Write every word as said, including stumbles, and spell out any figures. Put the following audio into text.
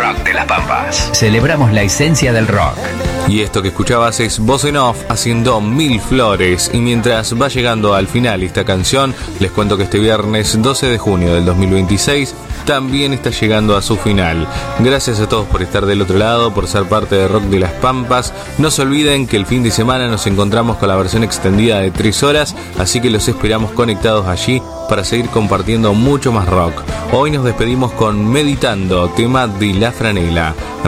Rock de las Pampas. Celebramos la esencia del rock. Y esto que escuchabas es Voz en Off haciendo Mil Flores. Y mientras va llegando al final esta canción, les cuento que este viernes doce de junio del dos mil veintiséis también está llegando a su final. Gracias a todos por estar del otro lado, por ser parte de Rock de las Pampas. No se olviden que el fin de semana nos encontramos con la versión extendida de tres horas, así que los esperamos conectados allí para seguir compartiendo mucho más rock. Hoy nos despedimos con Meditando, tema de La Franela.